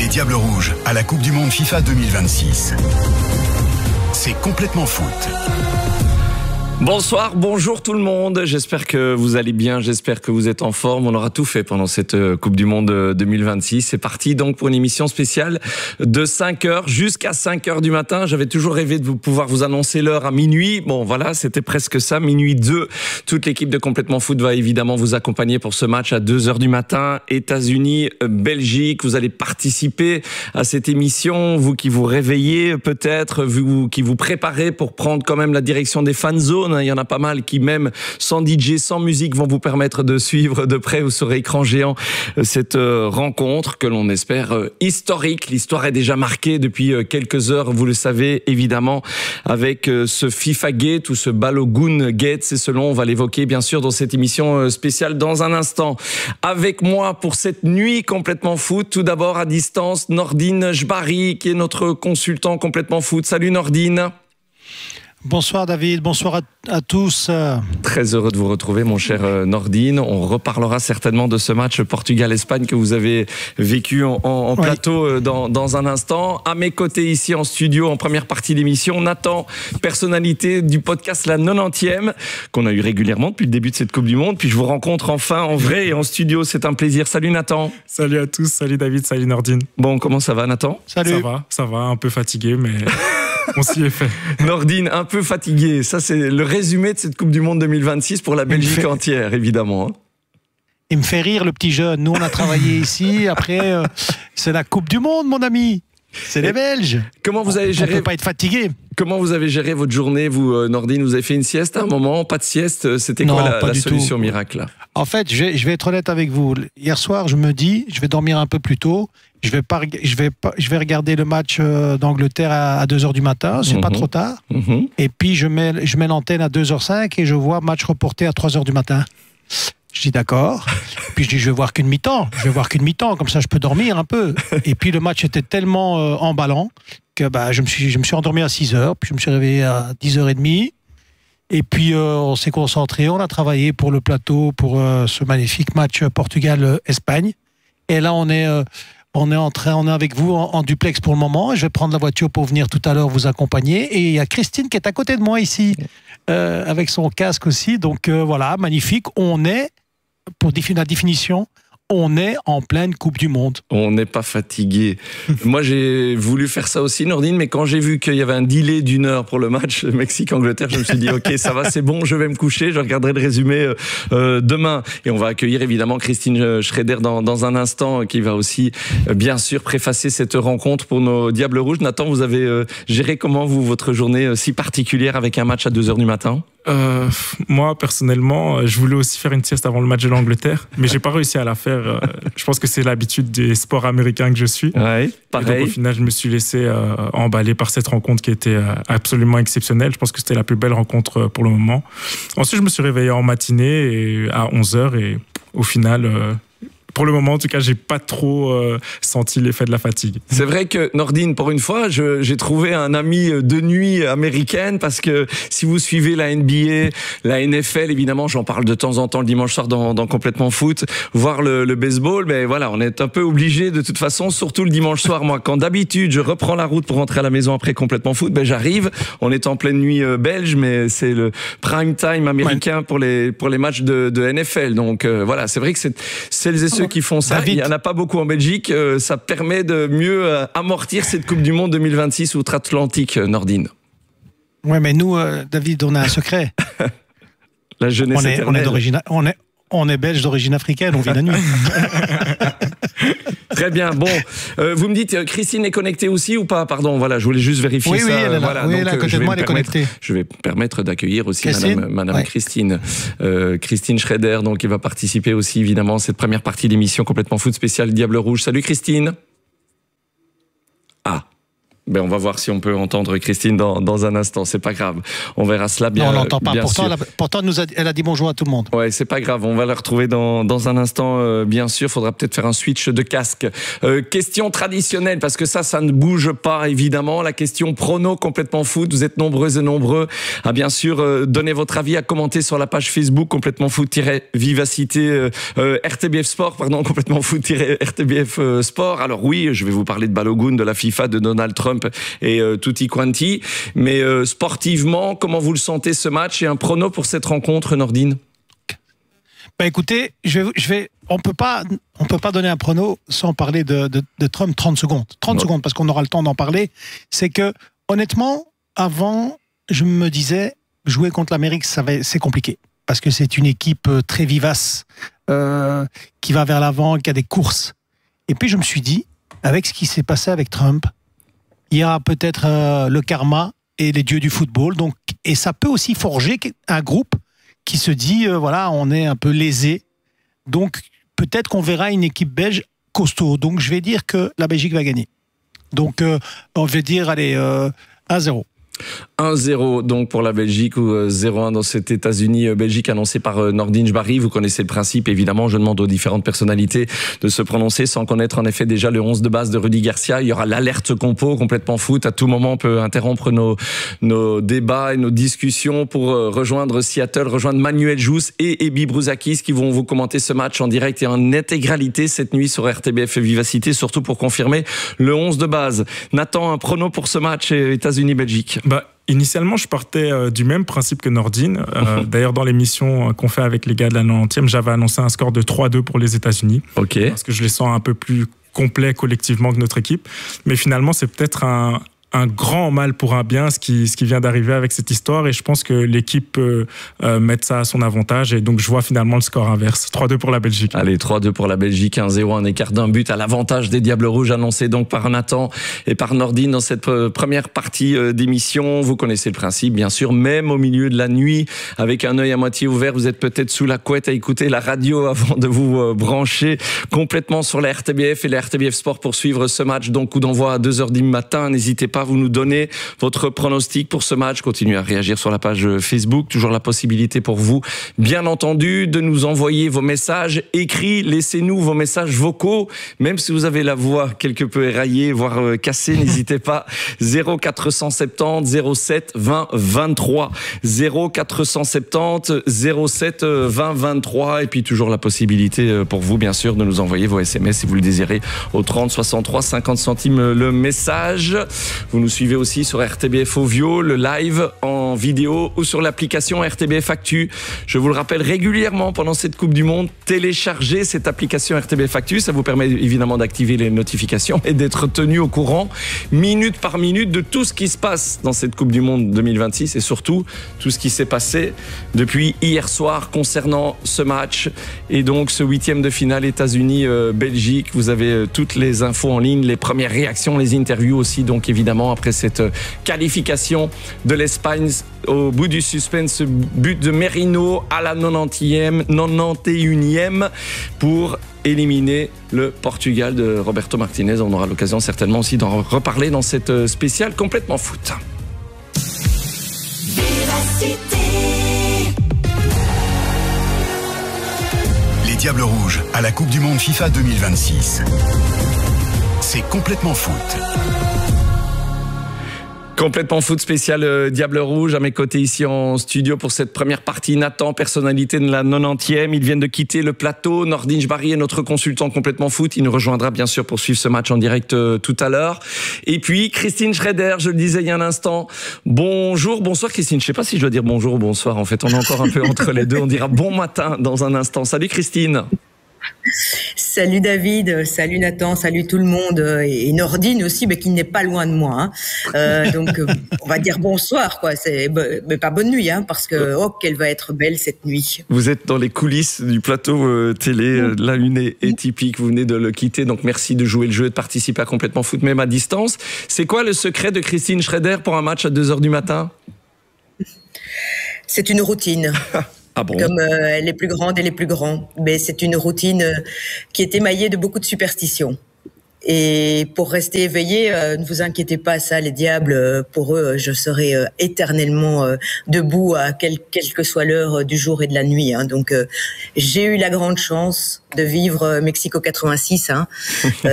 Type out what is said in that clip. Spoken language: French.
Diables Rouges à la Coupe du Monde FIFA 2026. C'est complètement foot. Bonsoir, bonjour tout le monde. J'espère que vous allez bien, j'espère que vous êtes en forme. On aura tout fait pendant cette Coupe du Monde 2026. C'est parti donc pour une émission spéciale de 5h jusqu'à 5h du matin. J'avais toujours rêvé de pouvoir vous annoncer l'heure à minuit. Bon voilà, c'était presque ça, minuit 2. Toute l'équipe de Complètement Foot va évidemment vous accompagner pour ce match à 2h du matin. États-Unis, Belgique. Vous allez participer à cette émission. Vous qui vous réveillez peut-être, vous qui vous préparez pour prendre quand même la direction des fan zones. Il y en a pas mal qui, même sans DJ, sans musique, vont vous permettre de suivre de près ou sur écran géant cette rencontre que l'on espère historique. L'histoire est déjà marquée depuis quelques heures, vous le savez évidemment, avec ce FIFA Gate ou ce Balogun Gate. C'est selon, on va l'évoquer bien sûr dans cette émission spéciale dans un instant. Avec moi pour cette nuit complètement foot, tout d'abord à distance, Nordine Jbari qui est notre consultant complètement foot. Salut Nordine. Bonsoir David, bonsoir à tous. Très heureux de vous retrouver mon cher Nordine. On reparlera certainement de ce match Portugal-Espagne que vous avez vécu en plateau dans un instant. À mes côtés ici en studio, en première partie d'émission, Nathan, personnalité du podcast La 90e, qu'on a eu régulièrement depuis le début de cette Coupe du Monde. Puis je vous rencontre enfin en vrai et en studio, c'est un plaisir. Salut Nathan. Salut à tous, salut David, salut Nordine. Bon, comment ça va Nathan? Salut. Ça va, un peu fatigué mais... On s'y est fait. Nordine, un peu fatigué. Ça, c'est le résumé de cette Coupe du Monde 2026 pour la Belgique entière, évidemment. Il me fait rire, le petit jeune. Nous, on a travaillé ici. Après, c'est la Coupe du Monde, mon ami. C'est les Belges. Comment vous avez géré... On ne peut pas être fatigué. Comment vous avez géré votre journée, vous, Nordine? Vous avez fait une sieste à un moment? Pas de sieste? C'était quoi la solution miracle là? En fait, je vais être honnête avec vous. Hier soir, je me dis, je vais dormir un peu plus tôt. Je vais regarder le match d'Angleterre à 2h du matin. C'est pas trop tard. Et puis, je mets l'antenne à 2h05 et je vois match reporté à 3h du matin. Je dis d'accord. Puis je dis, je vais voir qu'une mi-temps. Comme ça, je peux dormir un peu. Et puis, le match était tellement emballant que je me suis endormi à 6h. Puis, je me suis réveillé à 10h30. Et puis, on s'est concentré. On a travaillé pour le plateau, pour ce magnifique match Portugal-Espagne. Et là, on est avec vous en duplex pour le moment. Je vais prendre la voiture pour venir tout à l'heure vous accompagner. Et il y a Christine qui est à côté de moi ici, avec son casque aussi. Donc voilà, magnifique. On est, pour la définition, on est en pleine Coupe du Monde. On n'est pas fatigué. Moi, j'ai voulu faire ça aussi, Nordine, mais quand j'ai vu qu'il y avait un delay d'1 heure pour le match Mexique-Angleterre, je me suis dit, ok, ça va, c'est bon, je vais me coucher, je regarderai le résumé demain. Et on va accueillir évidemment Christine Schrader dans un instant, qui va aussi, bien sûr, préfacer cette rencontre pour nos Diables Rouges. Nathan, vous avez géré comment, votre journée si particulière avec un match à 2h du matin? Moi, personnellement, je voulais aussi faire une sieste avant le match de l'Angleterre, mais j'ai pas réussi à la faire. Je pense que c'est l'habitude des sports américains que je suis. Ouais, pareil. Et donc, au final, je me suis laissé emballer par cette rencontre qui était absolument exceptionnelle. Je pense que c'était la plus belle rencontre pour le moment. Ensuite, je me suis réveillé en matinée à 11h et au final... Pour le moment, en tout cas, j'ai pas trop senti l'effet de la fatigue. C'est vrai que, Nordine, pour une fois, j'ai trouvé un ami de nuit américaine parce que si vous suivez la NBA, la NFL, évidemment, j'en parle de temps en temps le dimanche soir dans Complètement Foot, voir le baseball, mais voilà, on est un peu obligé de toute façon, surtout le dimanche soir. Moi, quand d'habitude, je reprends la route pour rentrer à la maison après Complètement Foot, j'arrive, on est en pleine nuit belge, mais c'est le prime time américain pour les matchs de NFL. Donc voilà, c'est vrai que celles et ceux qui font ça, David. Il n'y en a pas beaucoup en Belgique, ça permet de mieux amortir cette Coupe du Monde 2026 outre-Atlantique, Nordine. Ouais, mais nous, David, on a un secret. La jeunesse éternelle. On est belge d'origine africaine, on vit la nuit. Très bien. Bon, vous me dites, Christine est connectée aussi ou pas? Pardon, voilà, je voulais juste vérifier ça. Oui, elle est là. Voilà, oui, donc, elle est à côté de moi, elle est connectée. Je vais me permettre d'accueillir aussi Madame ouais. Christine. Christine Schrader, donc, qui va participer aussi, évidemment, à cette première partie d'émission Complètement Foot spéciale Diable Rouge. Salut Christine. Ah. Ben, on va voir si on peut entendre Christine dans un instant. C'est pas grave. On verra cela bien. Non, on l'entend pas. Bien Pourtant, elle a dit bonjour à tout le monde. Ouais, c'est pas grave. On va la retrouver dans un instant, bien sûr. Faudra peut-être faire un switch de casque. Question traditionnelle, parce que ça ne bouge pas, évidemment. La question prono complètement foot. Vous êtes nombreuses et nombreux à, bien sûr, donner votre avis, à commenter sur la page Facebook complètement foot-vivacité, RTBF Sport, pardon, complètement foot-RTBF Sport. Alors oui, je vais vous parler de Balogun, de la FIFA, de Donald Trump et tutti quanti. Mais sportivement, comment vous le sentez ce match et un prono pour cette rencontre, Nordine? Ben écoutez, on peut pas donner un prono sans parler de Trump 30 secondes. 30 secondes, parce qu'on aura le temps d'en parler. C'est que, honnêtement, avant, je me disais, jouer contre l'Amérique, c'est compliqué. Parce que c'est une équipe très vivace, qui va vers l'avant, qui a des courses. Et puis je me suis dit, avec ce qui s'est passé avec Trump, il y aura peut-être le karma et les dieux du football. Donc, et ça peut aussi forger un groupe qui se dit, voilà, on est un peu lésé. Donc, peut-être qu'on verra une équipe belge costaud. Donc, je vais dire que la Belgique va gagner. Donc, on va dire, allez, 1-0. 1-0 donc pour la Belgique ou 0-1 dans cet États-Unis-Belgique annoncé par Nordine Jbari. Vous connaissez le principe, évidemment. Je demande aux différentes personnalités de se prononcer sans connaître en effet déjà le 11 de base de Rudy Garcia. Il y aura l'alerte compo complètement foot. À tout moment, on peut interrompre nos débats et nos discussions pour rejoindre Seattle, rejoindre Manuel Jousse et Ebi Brouzakis qui vont vous commenter ce match en direct et en intégralité cette nuit sur RTBF Vivacité, surtout pour confirmer le 11 de base. Nathan, un prono pour ce match États-Unis-Belgique? Initialement, je partais du même principe que Nordine. D'ailleurs, dans l'émission qu'on fait avec les gars de la 90e, j'avais annoncé un score de 3-2 pour les États-Unis. Ok. Parce que je les sens un peu plus complets collectivement que notre équipe. Mais finalement, c'est peut-être un grand mal pour un bien, ce qui vient d'arriver avec cette histoire, et je pense que l'équipe peut mettre ça à son avantage, et donc je vois finalement le score inverse. 3-2 pour la Belgique. Allez, 3-2 pour la Belgique, 1-0, un écart d'un but à l'avantage des Diables Rouges, annoncé donc par Nathan et par Nordine dans cette première partie d'émission. Vous connaissez le principe, bien sûr, même au milieu de la nuit, avec un œil à moitié ouvert, vous êtes peut-être sous la couette à écouter la radio avant de vous brancher complètement sur la RTBF et la RTBF Sport pour suivre ce match. Donc, coup d'envoi à 2h du matin, n'hésitez pas, vous nous donnez votre pronostic pour ce match. Continuez à réagir sur la page Facebook. Toujours la possibilité pour vous, bien entendu, de nous envoyer vos messages écrits. Laissez-nous vos messages vocaux, même si vous avez la voix quelque peu éraillée, voire cassée, n'hésitez pas. 0470 07 20 23. 0470 07 20 23. Et puis toujours la possibilité pour vous, bien sûr, de nous envoyer vos SMS si vous le désirez au 30 63 50 centimes le message. Vous nous suivez aussi sur RTBF Ovio, le live en vidéo ou sur l'application RTBF Actu. Je vous le rappelle régulièrement pendant cette Coupe du Monde, téléchargez cette application RTBF Actu. Ça vous permet évidemment d'activer les notifications et d'être tenu au courant minute par minute de tout ce qui se passe dans cette Coupe du Monde 2026 et surtout tout ce qui s'est passé depuis hier soir concernant ce match et donc ce 8e de finale États-Unis-Belgique. Vous avez toutes les infos en ligne, les premières réactions, les interviews aussi, donc évidemment après cette qualification de l'Espagne au bout du suspense, but de Merino à la 91e pour éliminer le Portugal de Roberto Martinez. On aura l'occasion certainement aussi d'en reparler dans cette spéciale complètement foot. Les Diables Rouges à la Coupe du Monde FIFA 2026. C'est complètement foot. Complètement foot spécial Diable Rouge. À mes côtés ici en studio pour cette première partie, Nathan, personnalité de la 90e. Ils viennent de quitter le plateau. Nordine Jbari est notre consultant complètement foot. Il nous rejoindra bien sûr pour suivre ce match en direct tout à l'heure. Et puis Christine Schrader, je le disais il y a un instant. Bonjour, bonsoir Christine. Je ne sais pas si je dois dire bonjour ou bonsoir. En fait, on est encore un peu entre les deux. On dira bon matin dans un instant. Salut Christine. Salut David, salut Nathan, salut tout le monde et Nordine aussi, mais qui n'est pas loin de moi. Donc on va dire bonsoir, quoi. Mais pas bonne nuit, parce que qu'elle va être belle cette nuit. Vous êtes dans les coulisses du plateau télé. La une est typique. Vous venez de le quitter, donc merci de jouer le jeu et de participer à Complètement Foot, même à distance. C'est quoi le secret de Christine Schrader pour un match à 2h du matin? C'est une routine. Ah bon. Comme les plus grandes et les plus grands. Mais c'est une routine qui est émaillée de beaucoup de superstitions. Et pour rester éveillé, ne vous inquiétez pas, ça, les diables, pour eux, je serai éternellement debout à quelle que soit l'heure du jour et de la nuit. Hein. Donc, j'ai eu la grande chance de vivre Mexico 86. Hein.